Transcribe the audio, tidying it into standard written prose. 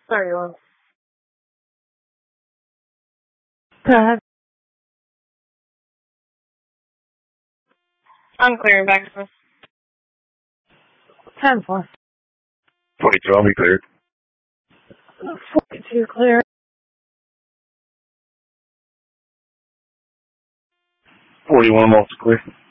Sorry, Lon. Go ahead. I'm clearing back to us. 10-4. 22, I'll be cleared. 42 clear. 41, I'm also clear.